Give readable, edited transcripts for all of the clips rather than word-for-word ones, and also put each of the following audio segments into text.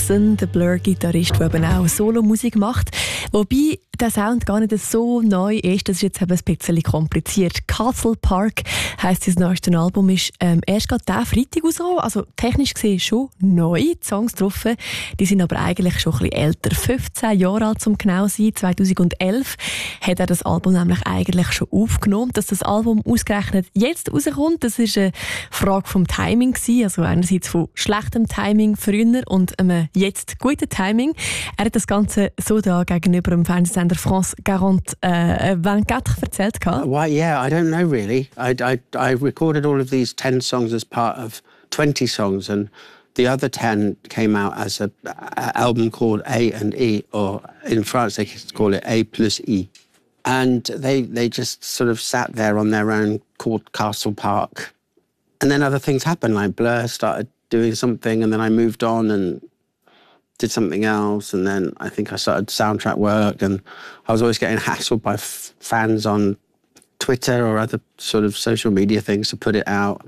Coxon, der Blur-Gitarrist, der eben auch Solo-Musik macht. Wobei der Sound gar nicht so neu ist, das ist jetzt eben ein bisschen kompliziert. Castle Park heisst das neueste Album, ist erst gerade diesen Freitag rausgekommen. Also technisch gesehen schon neu, die Songs drauf. Die sind aber eigentlich schon ein bisschen älter. 15 Jahre alt, um genau zu sein. 2011 hat er das Album nämlich eigentlich schon aufgenommen. Dass das Album ausgerechnet jetzt rauskommt, das ist eine Frage vom Timing gewesen. Also einerseits von schlechtem Timing früher und einem jetzt guten Timing. Er hat das Ganze so da gegenüber dem Fernsehsender France 24 erzählt. Well, yeah, I don't know really. I recorded all of these 10 songs as part of 20 songs, and the other 10 came out as an album called A&E, or in France they call it A plus E. And they just sort of sat there on their own, called Castle Park. And then other things happened, like Blur started doing something, and then I moved on and did something else, and then I think I started soundtrack work, and I was always getting hassled by fans on Twitter or other sort of social media things to put it out.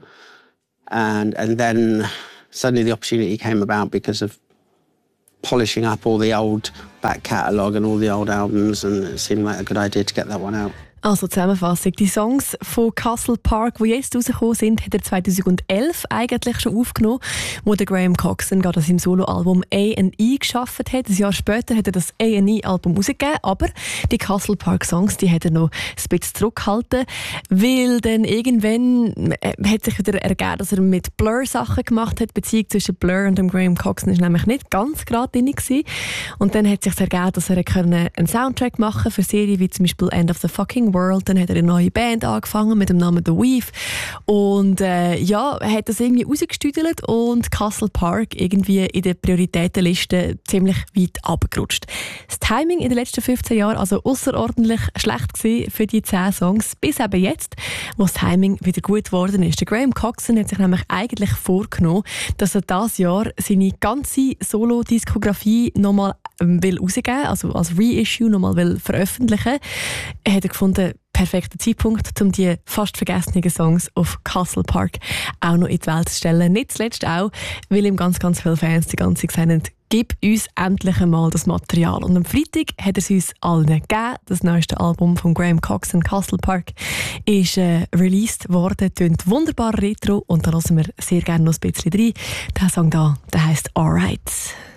And then suddenly the opportunity came about because of polishing up all the old back catalogue and all the old albums, and it seemed like a good idea to get that one out. Also Zusammenfassung, die Songs von Castle Park, die jetzt rausgekommen sind, hat er 2011 eigentlich schon aufgenommen, wo der Graham Coxon gerade an seinem Soloalbum A&E geschaffen hat. Ein Jahr später hat er das A&E-Album rausgegeben, aber die Castle Park Songs, die hat er noch ein bisschen zurückgehalten, weil dann irgendwann hat sich wieder ergeben, dass er mit Blur Sachen gemacht hat. Die Beziehung zwischen Blur und dem Graham Coxon war nämlich nicht ganz geradlinig gewesen. Und dann hat sich ergeben, dass er einen Soundtrack machen konnte für Serien wie zum Beispiel End of the Fucking World. Dann hat er eine neue Band angefangen mit dem Namen The Weave und hat das irgendwie rausgestüdelt und Castle Park irgendwie in der Prioritätenliste ziemlich weit abgerutscht. Das Timing in den letzten 15 Jahren also außerordentlich schlecht gewesen für die 10 Songs, bis eben jetzt, wo das Timing wieder gut geworden ist. Der Graham Coxon hat sich nämlich eigentlich vorgenommen, dass er dieses Jahr seine ganze Solo-Diskografie nochmal will rausgeben, also als Reissue nochmal will veröffentlichen. Er hat gefunden, perfekter Zeitpunkt, um die fast vergessenen Songs auf Castle Park auch noch in die Welt zu stellen. Nicht zuletzt auch, weil ihm ganz, ganz viele Fans die ganze Zeit gesagt haben, gib uns endlich einmal das Material. Und am Freitag hat er es uns allen gegeben. Das neueste Album von Graham Coxon, Castle Park, ist released worden. Tönt wunderbar retro und da hören wir sehr gerne noch ein bisschen rein. Der Song da, der heisst Alright.